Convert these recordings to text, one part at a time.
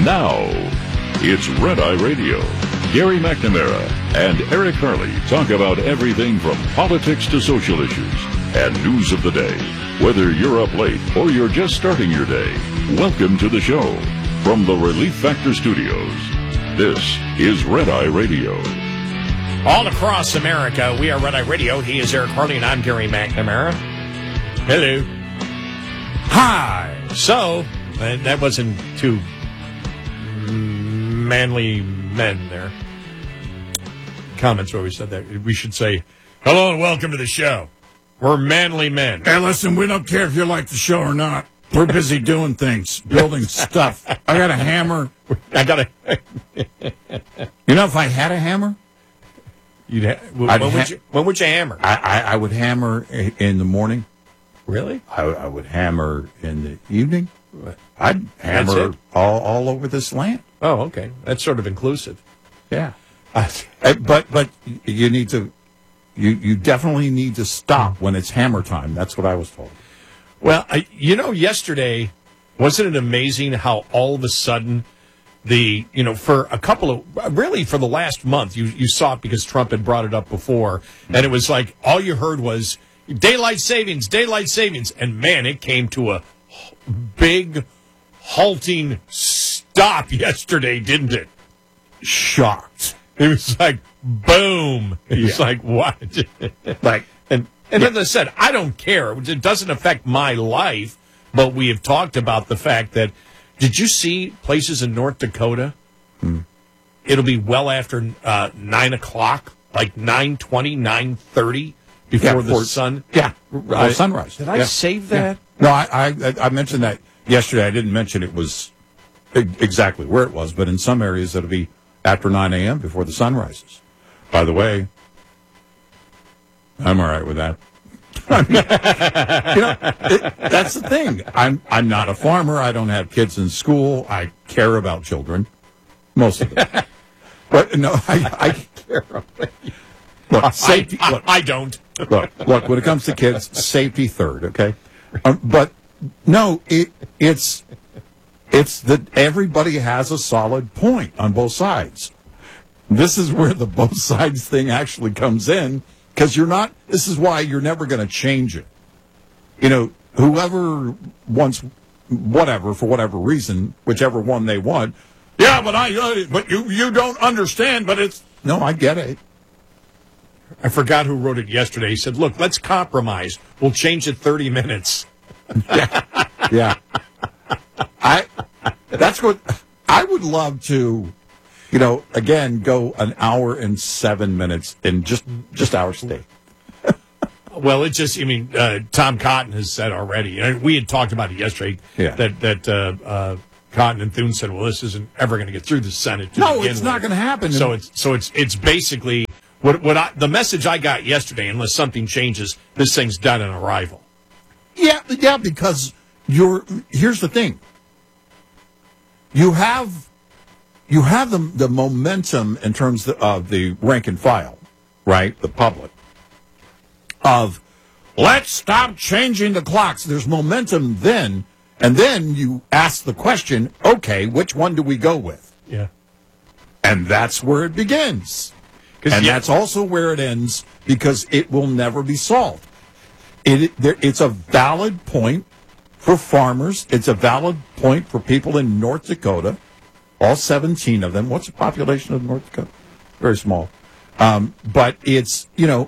Now, it's Red Eye Radio. Gary McNamara and Eric Harley talk about everything from politics to social issues and news of the day. Whether you're up late or you're just starting your day, welcome to the show. From the Relief Factor Studios, this is Red Eye Radio. All across America, we are Red Eye Radio. He is Eric Harley, and I'm Gary McNamara. Hello. Hi. So, that wasn't too manly men there. Comments where we said that. We should say, hello and welcome to the show. We're manly men. Hey, listen, we don't care if you like the show or not. We're busy doing things, building stuff. I got a hammer. I got a... You know, if I had a hammer... When would you hammer? I would hammer in the morning. Really? I would hammer in the evening. I'd hammer all over this land. Oh, okay. That's sort of inclusive. Yeah. But you need to... You definitely need to stop when it's hammer time. That's what I was told. Well, yesterday, wasn't it amazing how all of a sudden for a couple of, really for the last month, you saw it because Trump had brought it up before, and it was like all you heard was daylight savings, and man, it came to a big halting stop yesterday, didn't it? Shocked. It was like, boom. It was like, what? And as I said, I don't care. It doesn't affect my life, but we have talked about the fact that, did you see places in North Dakota? It'll be well after 9 o'clock, like 9:20, 9:30 before the sun. Yeah, sunrise. Did I save that? Yeah. No, I mentioned that yesterday. I didn't mention it was exactly where it was, but in some areas it'll be after 9 a.m. before the sun rises. By the way, I'm all right with that. I mean, that's the thing. I'm not a farmer. I don't have kids in school. I care about children, most of them. But no, I care about you. Look, safety. I don't. Look. When it comes to kids, safety third. Okay, but no, it's that everybody has a solid point on both sides. This is where the both sides thing actually comes in, because this is why you're never going to change it. You know, whoever wants whatever, for whatever reason, whichever one they want, but you don't understand, but it's, no, I get it. I forgot who wrote it yesterday. He said, look, let's compromise. We'll change it 30 minutes. Yeah. That's what I would love to, again, go an hour and 7 minutes in just our state. Well, Tom Cotton has said already, we had talked about it yesterday, that Cotton and Thune said, well, this isn't ever going to get through the Senate. No, it's not going to happen. So it's basically the message I got yesterday, unless something changes, this thing's done on arrival. Yeah, because here's the thing. You have the momentum in terms of the rank and file, right? The public. Of, let's stop changing the clocks. There's momentum then, and then you ask the question, okay, which one do we go with? Yeah. And that's where it begins. And that's also where it ends, because it will never be solved. It's a valid point for farmers. It's a valid point for people in North Dakota, all 17 of them. What's the population of North Dakota? Very small. But it's.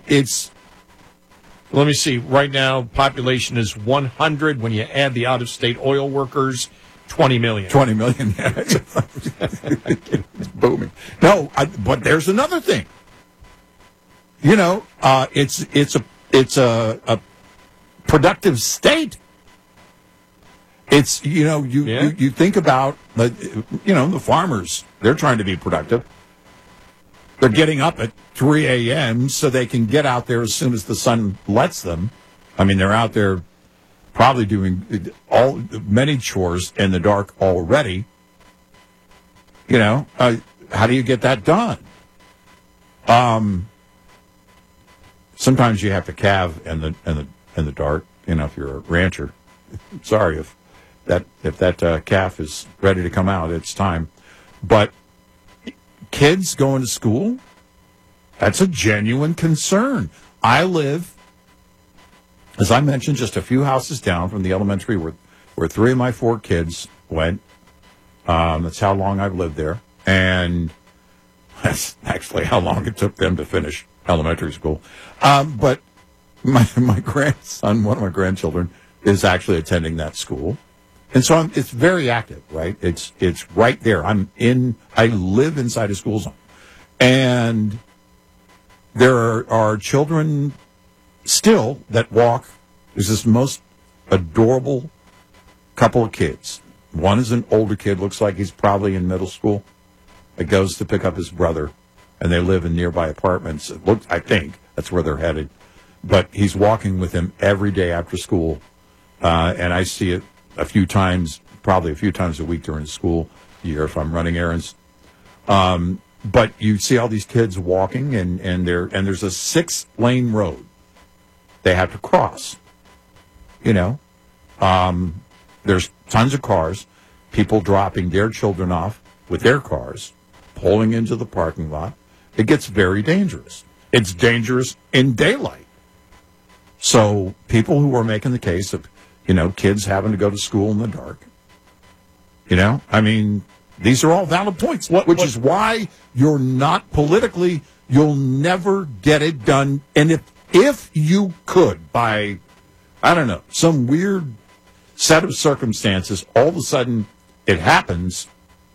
Let me see. Right now, population is 100. When you add the out-of-state oil workers, 20 million. 20 million. Yeah. It's booming. No, but there's another thing. It's a productive state. It's, you think about, the farmers, they're trying to be productive. They're getting up at 3 a.m. so they can get out there as soon as the sun lets them. I mean, they're out there probably doing many chores in the dark already. How do you get that done? Sometimes you have to calve in the dark. If you're a rancher. Sorry if that calf is ready to come out, it's time. But kids going to school, that's a genuine concern. I live, as I mentioned, just a few houses down from the elementary where 3 of my 4 kids went. That's how long I've lived there. And that's actually how long it took them to finish elementary school. But my grandson, one of my grandchildren, is actually attending that school. And so it's very active, right? It's right there. I live inside a school zone. And there are children still that walk. There's this most adorable couple of kids. One is an older kid, looks like he's probably in middle school, that goes to pick up his brother, and they live in nearby apartments. I think that's where they're headed. But he's walking with him every day after school, and I see it probably a few times a week during the school year if I'm running errands. But you see all these kids walking, and there's a 6-lane road they have to cross. There's tons of cars, people dropping their children off with their cars, pulling into the parking lot. It gets very dangerous. It's dangerous in daylight. So people who are making the case of, kids having to go to school in the dark, these are all valid points, which is why you're not politically, you'll never get it done. And if you could, by, I don't know, some weird set of circumstances, all of a sudden it happens,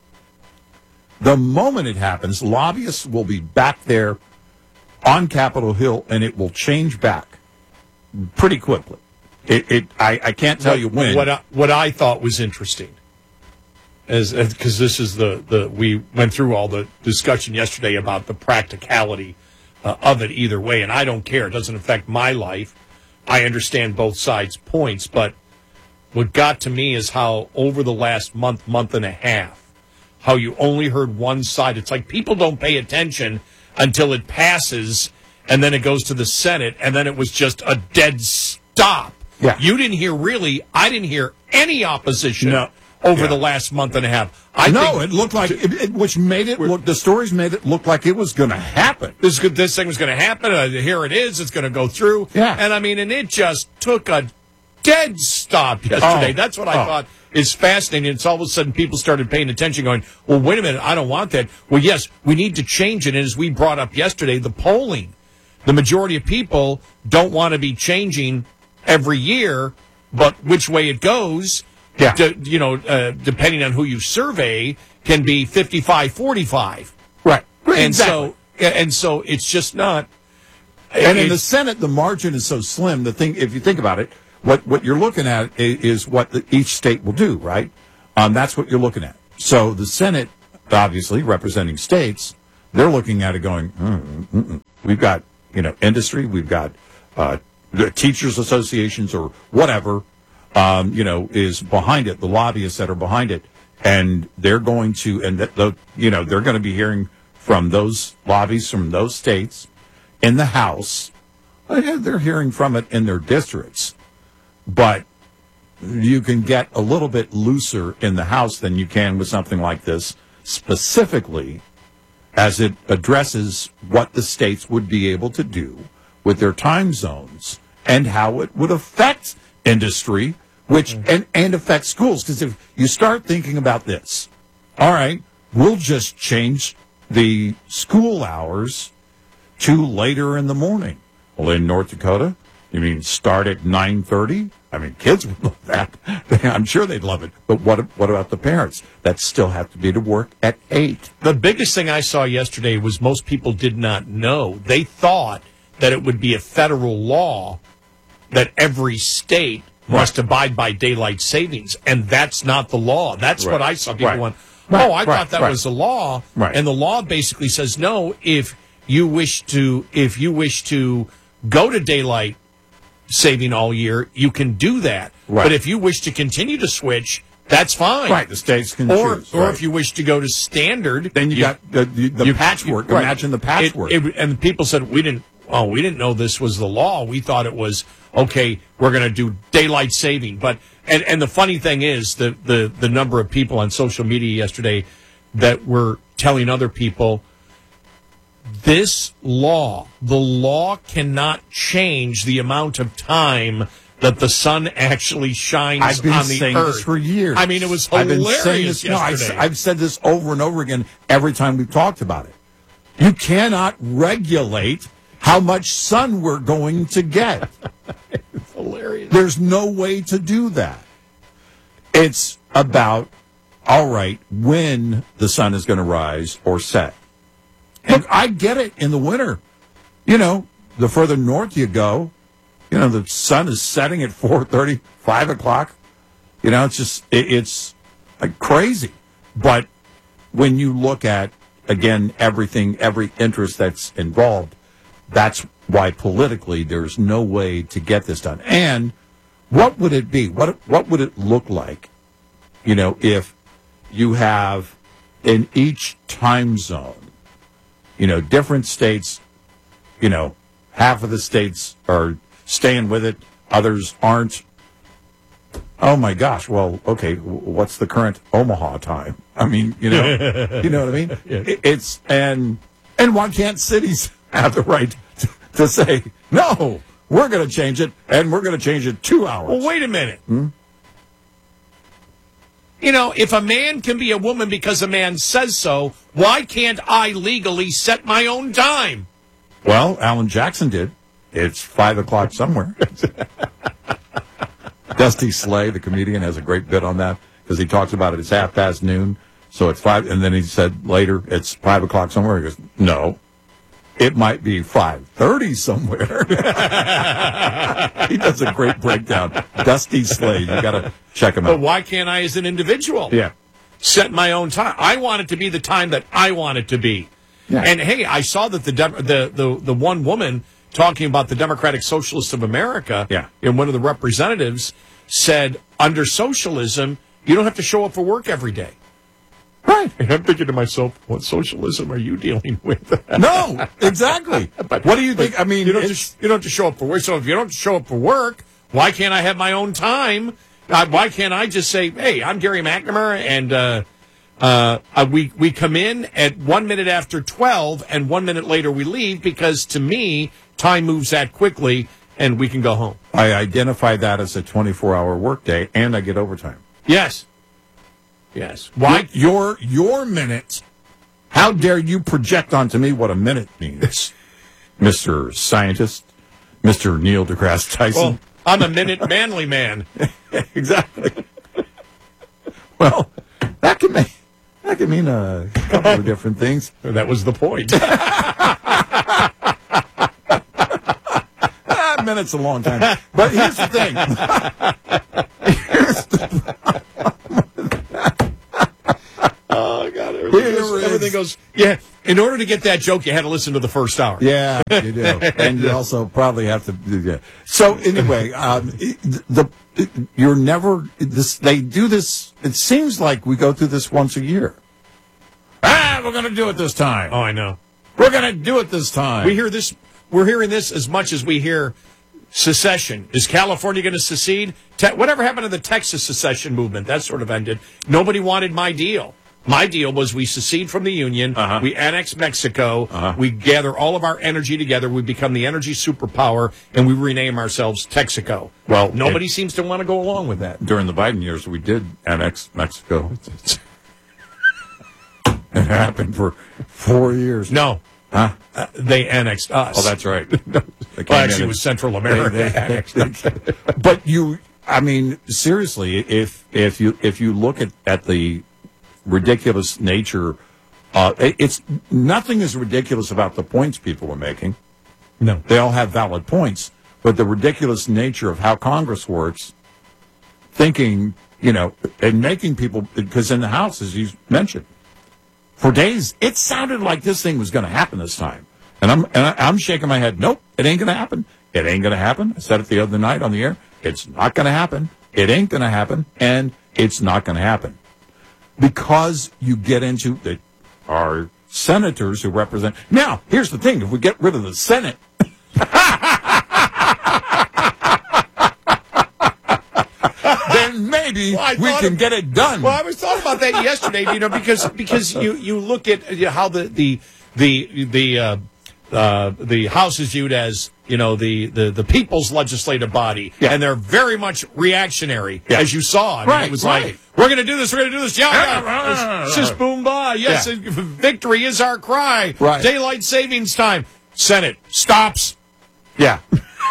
the moment it happens, lobbyists will be back there on Capitol Hill, and it will change back pretty quickly. I can't tell you when. What I thought was interesting, because this is we went through all the discussion yesterday about the practicality of it either way, and I don't care. It doesn't affect my life. I understand both sides' points, but what got to me is how over the last month and a half, how you only heard one side. It's like people don't pay attention until it passes, and then it goes to the Senate, and then it was just a dead stop. Yeah. I didn't hear any opposition over the last month and a half. It looked like, which made it look, the stories made it look like it was going to happen. This thing was going to happen. Here it is. It's going to go through. Yeah. And it just took a dead stop yesterday. That's what I thought is fascinating. It's all of a sudden people started paying attention going, well, wait a minute, I don't want that. Well, yes, we need to change it. And as we brought up yesterday, the polling, the majority of people don't want to be changing every year, but which way it goes, depending on who you survey, can be 55-45. Right. Exactly. And so it's just not. And in the Senate, the margin is so slim. The thing, if you think about it, what you're looking at is what each state will do, right? That's what you're looking at. So the Senate, obviously representing states, they're looking at it going, we've got industry, we've got the teachers associations or whatever, is behind it, the lobbyists that are behind it, and they're going to, they're going to be hearing from those lobbies from those states in the House. They're hearing from it in their districts. But you can get a little bit looser in the House than you can with something like this, specifically as it addresses what the states would be able to do with their time zones and how it would affect industry, and affect schools. Because if you start thinking about this, all right, we'll just change the school hours to later in the morning. Well, in North Dakota, you mean start at 9:30? Kids would love that. I'm sure they'd love it. But what about the parents that still have to be to work at 8? The biggest thing I saw yesterday was most people did not know. They thought that it would be a federal law that every state must abide by daylight savings, and that's not the law. That's what I saw. People went, I thought that was the law. Right. And the law basically says, no, if you wish to go to daylight saving all year, you can do that. Right. But if you wish to continue to switch, that's fine. Right, the states can choose. Or if you wish to go to standard, then you got the patchwork. Imagine the patchwork. And people said we didn't know this was the law. We thought it was okay, we're going to do daylight saving. But and the funny thing is the number of people on social media yesterday that were telling other people, this law, the law cannot change the amount of time that the sun actually shines on the earth. I've been saying this for years. I mean, it was hilarious yesterday. I've said this over and over again every time we've talked about it. You cannot regulate how much sun we're going to get. It's hilarious. There's no way to do that. It's about, all right, when the sun is going to rise or set. Look, I get it in the winter. You know, the further north you go, you know, the sun is setting at 4:30, 5 o'clock. You know, it's just, it's like crazy. But when you look at, again, everything, every interest that's involved, that's why politically there's no way to get this done. And what would it be? What would it look like, you know, if you have in each time zone, you know, different states, you know, half of the states are staying with it, others aren't. Oh my gosh! Well, okay, what's the current Omaha time? I mean, you know, you know what I mean? Yeah. It's and why can't cities have the right to say no? We're going to change it, and we're going to change it 2 hours. Well, wait a minute. You know, if a man can be a woman because a man says so, why can't I legally set my own time? Well, Alan Jackson did. It's 5 o'clock somewhere. Dusty Slay, the comedian, has a great bit on that because he talks about it. It's noon, so it's 5. And then he said later it's 5 o'clock somewhere. He goes, no, it might be 5:30 somewhere. He does a great breakdown. Dusty Slay, you got to check him out. But why can't I, as an individual, set my own time? I want it to be the time that I want it to be. Yeah. And hey, I saw that the one woman talking about the Democratic Socialists of America, and one of the representatives said, under socialism, you don't have to show up for work every day. Right. And I'm thinking to myself, what socialism are you dealing with? No, exactly. But what do you think? I mean, you don't have to show up for work. So if you don't show up for work, why can't I have my own time? Why can't I just say, hey, I'm Gary McNamara, and we come in at 1 minute after 12, and 1 minute later we leave, because to me, time moves that quickly, and we can go home. I identify that as a 24-hour workday, and I get overtime. Yes. Why? Your minute. How dare you project onto me what a minute means, Mr. Scientist, Mr. Neil deGrasse Tyson? Well, I'm a minute manly man. Exactly. Well, that can mean a couple of different things. That was the point. A minute's a long time. But here's the thing. Oh, God. Everything goes. Yeah. In order to get that joke, you had to listen to the first hour. Yeah, you do. And you also probably have to. Yeah. So anyway, you're never. They do this. It seems like we go through this once a year. We're going to do it this time. Oh, I know. We're going to do it this time. We hear this. We're hearing this as much as we hear secession. Is California going to secede? Whatever happened to the Texas secession movement? That sort of ended. Nobody wanted my deal. My deal was we secede from the Union, we annex Mexico, we gather all of our energy together, we become the energy superpower, and we rename ourselves Texaco. Well, nobody seems to want to go along with that. During the Biden years, we did annex Mexico. It happened for 4 years. No. They annexed us. Oh, that's right. Well, actually, it was Central America. But seriously, if you look at the ridiculous nature, it's nothing is ridiculous about the points people are making. No, they all have valid points, but the ridiculous nature of how Congress works, thinking, and making people, because in the House, as you mentioned, for days it sounded like this thing was going to happen this time, and I'm shaking my head. Nope, it ain't going to happen. It ain't going to happen. I said it the other night on the air. It's not going to happen. It ain't going to happen, and it's not going to happen. Because you get into our senators who represent. Now, here's the thing. If we get rid of the Senate, maybe we can get it done. Well, I was talking about that yesterday, because you look at how the House is viewed as, the people's legislative body, and they're very much reactionary, as you saw. It was like, we're going to do this, yeah. It's just boom, bah. Yes, victory is our cry. Right. Daylight savings time. Senate stops. Yeah.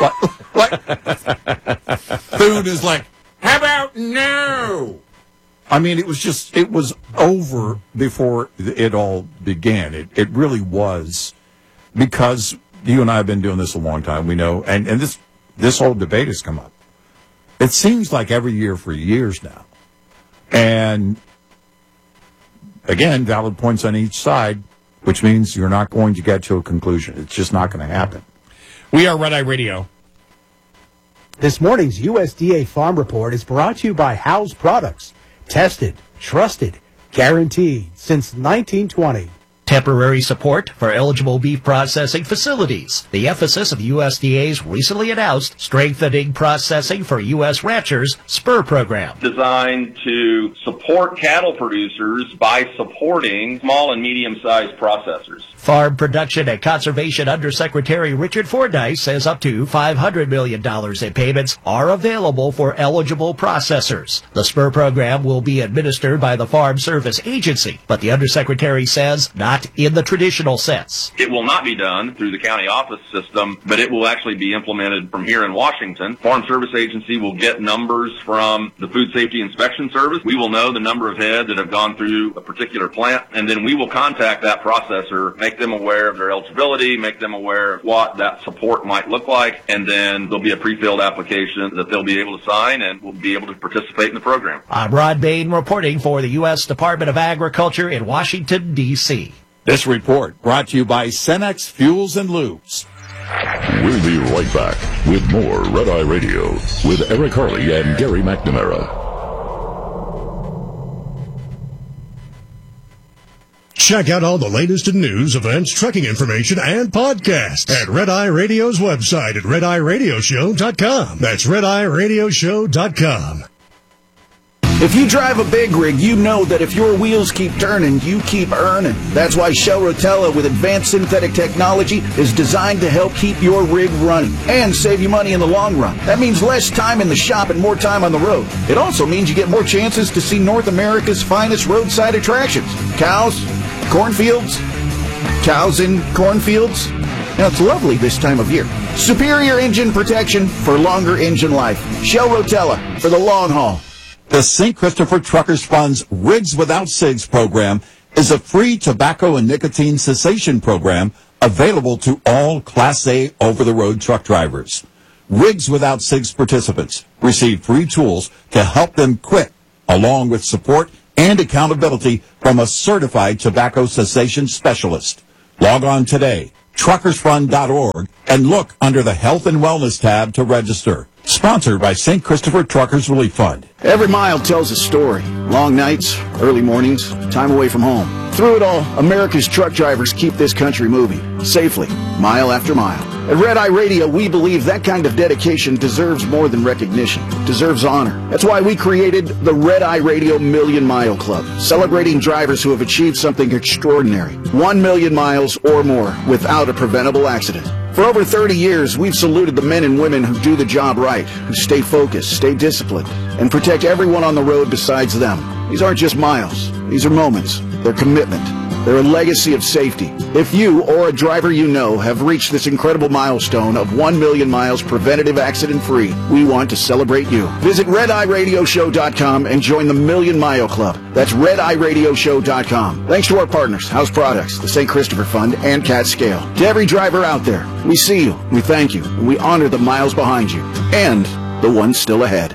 Food is like, how about no? I mean, it was over before it all began. It really was, because you and I have been doing this a long time, we know, and this whole debate has come up. It seems like every year for years now. And again, valid points on each side, which means you're not going to get to a conclusion. It's just not going to happen. We are Red Eye Radio. This morning's USDA Farm Report is brought to you by House Products. Tested, trusted, guaranteed since 1920. Temporary support for eligible beef processing facilities. The emphasis of USDA's recently announced Strengthening Processing for U.S. Ranchers SPUR program. Designed to support cattle producers by supporting small and medium-sized processors. Farm Production and Conservation Undersecretary Richard Fordyce says up to $500 million in payments are available for eligible processors. The SPUR program will be administered by the Farm Service Agency, but the Undersecretary says not in the traditional sense. It will not be done through the county office system, but it will actually be implemented from here in Washington. Farm Service Agency will get numbers from the Food Safety Inspection Service. We will know the number of head that have gone through a particular plant, and then we will contact that processor, make them aware of their eligibility, make them aware of what that support might look like, and then there'll be a pre-filled application that they'll be able to sign, and will be able to participate in the program. I'm Rod Bain reporting for the U.S. Department of Agriculture in Washington, D.C. This report brought to you by Cenex Fuels and Lubes. We'll be right back with more Red Eye Radio with Eric Harley and Gary McNamara. Check out all the latest in news, events, trucking information, and podcasts at Red Eye Radio's website at RedEyeRadioshow.com. That's RedEyeRadioshow.com. If you drive a big rig, you know that if your wheels keep turning, you keep earning. That's why Shell Rotella with advanced synthetic technology is designed to help keep your rig running and save you money in the long run. That means less time in the shop and more time on the road. It also means you get more chances to see North America's finest roadside attractions. Cows, cornfields, cows in cornfields. Now, it's lovely this time of year. Superior engine protection for longer engine life. Shell Rotella for the long haul. The St. Christopher Truckers Fund's Rigs Without Cigs program is a free tobacco and nicotine cessation program available to all Class A over-the-road truck drivers. Rigs Without Cigs participants receive free tools to help them quit, along with support and accountability from a certified tobacco cessation specialist. Log on today, truckersfund.org, and look under the Health and Wellness tab to register. Sponsored by St. Christopher Truckers Relief Fund. Every mile tells a story. Long nights, early mornings, time away from home. Through it all, America's truck drivers keep this country moving, safely, mile after mile. At Red Eye Radio, we believe that kind of dedication deserves more than recognition. It deserves honor. That's why we created the Red Eye Radio Million Mile Club, celebrating drivers who have achieved something extraordinary. 1 million miles or more without a preventable accident. For over 30 years, we've saluted the men and women who do the job right, who stay focused, stay disciplined, and protect everyone on the road besides them. These aren't just miles. These are moments. They're commitment. They're a legacy of safety. If you or a driver you know have reached this incredible milestone of 1 million miles preventative accident-free, we want to celebrate you. Visit RedEyeRadioshow.com and join the Million Mile Club. That's RedEyeRadioshow.com. Thanks to our partners, House Products, the St. Christopher Fund, and Cat Scale. To every driver out there, we see you, we thank you, and we honor the miles behind you, and the ones still ahead.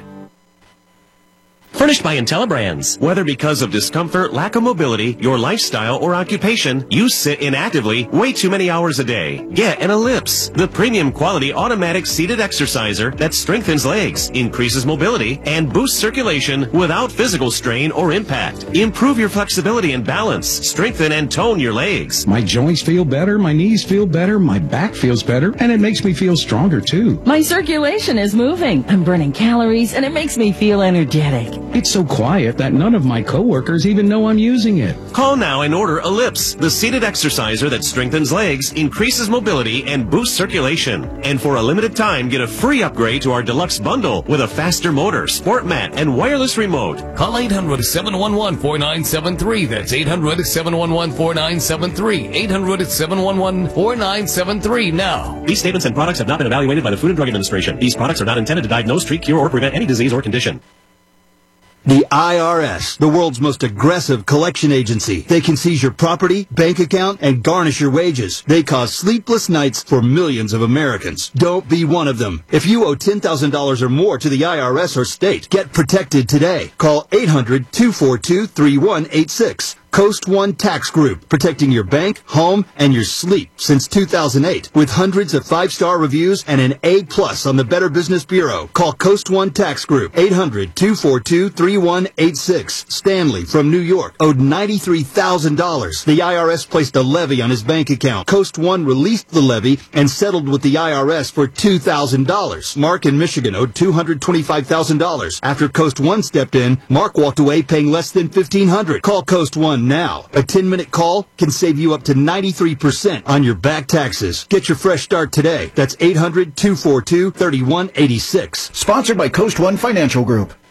Furnished by IntelliBrands. Whether because of discomfort, lack of mobility, your lifestyle, or occupation, you sit inactively way too many hours a day. Get an Ellipse, the premium quality automatic seated exerciser that strengthens legs, increases mobility, and boosts circulation without physical strain or impact. Improve your flexibility and balance, strengthen and tone your legs. My joints feel better, my knees feel better, my back feels better, and it makes me feel stronger too. My circulation is moving. I'm burning calories, and it makes me feel energetic. It's so quiet that none of my coworkers even know I'm using it. Call now and order Ellipse, the seated exerciser that strengthens legs, increases mobility, and boosts circulation. And for a limited time, get a free upgrade to our deluxe bundle with a faster motor, sport mat, and wireless remote. Call 800-711-4973. That's 800-711-4973. 800-711-4973 now. These statements and products have not been evaluated by the Food and Drug Administration. These products are not intended to diagnose, treat, cure, or prevent any disease or condition. The IRS, the world's most aggressive collection agency. They can seize your property, bank account, and garnish your wages. They cause sleepless nights for millions of Americans. Don't be one of them. If you owe $10,000 or more to the IRS or state, get protected today. Call 800-242-3186. Coast One Tax Group, protecting your bank, home, and your sleep since 2008. With hundreds of 5-star reviews and an A+ on the Better Business Bureau. Call Coast One Tax Group, 800-242-3186. Stanley from New York owed $93,000. The IRS placed a levy on his bank account. Coast One released the levy and settled with the IRS for $2,000. Mark in Michigan owed $225,000. After Coast One stepped in, Mark walked away paying less than $1,500. Call Coast One now. A 10-minute call can save you up to 93% on your back taxes. Get your fresh start today. That's 800-242-3186. Sponsored by Coast One Financial Group.